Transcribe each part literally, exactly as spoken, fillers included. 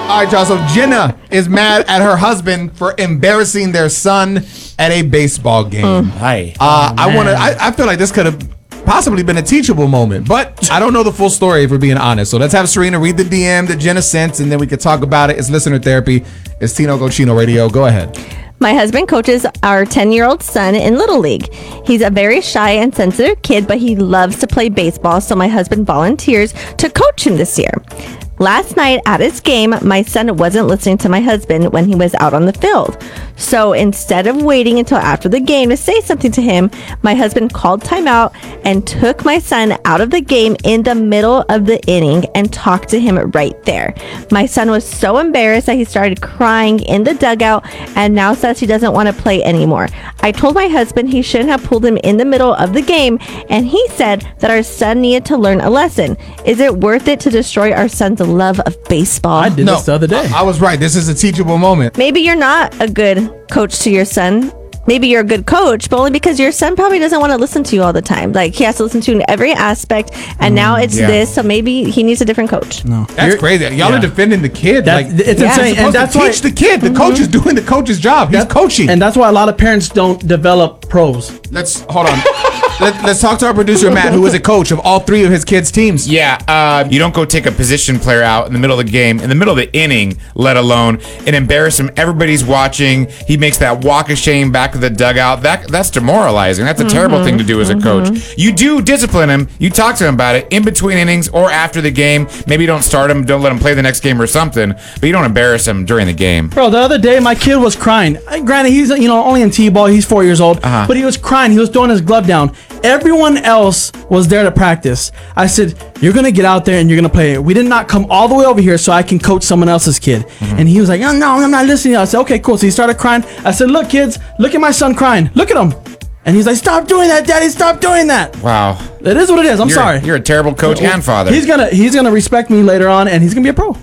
All right, y'all. So Jenna is mad at her husband for embarrassing their son at a baseball game. Hi. Uh, I want to. I, I feel like this could have possibly been a teachable moment, but I don't know the full story if we're being honest. So let's have Serena read the D M that Jenna sent, and then we can talk about it. It's listener therapy. It's Tino Gochino Radio. Go ahead. My husband coaches our ten-year-old son in Little League. He's a very shy and sensitive kid, but he loves to play baseball, so my husband volunteers to coach him this year. Last night at his game, my son wasn't listening to my husband when he was out on the field. So instead of waiting until after the game to say something to him, my husband called timeout and took my son out of the game in the middle of the inning and talked to him right there. My son was so embarrassed that he started crying in the dugout and now says he doesn't want to play anymore. I told my husband he shouldn't have pulled him in the middle of the game, and he said that our son needed to learn a lesson. Is it worth it to destroy our son's love of baseball? I did No, this the other day. I, I was right. This is a teachable moment. Maybe you're not a good coach to your son. Maybe you're a good coach, but only because your son probably doesn't want to listen to you all the time. Like, he has to listen to you in every aspect, and now it's yeah. this, so maybe he needs a different coach. No, That's You're- crazy. Y'all yeah. are defending the kid. That- like it's Yeah. insane, supposed and that's to why teach the kid. The coach is doing the coach's job. He's that- coaching. and that's why a lot of parents don't develop pros. Let's hold on. Let, let's talk to our producer Matt, who is a coach of all three of his kids' teams. Yeah, uh, you don't go take a position player out in the middle of the game, in the middle of the inning, let alone, and embarrass him. Everybody's watching. He makes that walk of shame back to the dugout. That That's demoralizing. That's a terrible thing to do as a coach. You do discipline him. You talk to him about it in between innings or after the game. Maybe you don't start him, don't let him play the next game or something, but you don't embarrass him during the game. Bro, the other day my kid was crying. Uh, Granted, he's you know only in t-ball. He's four years old, Uh-huh. but he was crying. He was throwing his glove down. Everyone else was there to practice. I said, "You're gonna get out there and you're gonna play." We did not come all the way over here so I can coach someone else's kid. And he was like, "Oh no, I'm not listening." I said, "Okay, cool." So he started crying. I said, "Look, kids, look at my son crying. Look at him." And he's like, "Stop doing that, Daddy! Stop doing that!" Wow. It is what it is. I'm You're, sorry. You're a terrible coach and father. He's gonna he's gonna respect me later on, and he's gonna be a pro.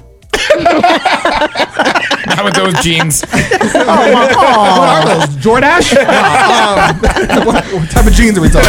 Not with those jeans. What are those? Jordache? um, what, what type of jeans are we talking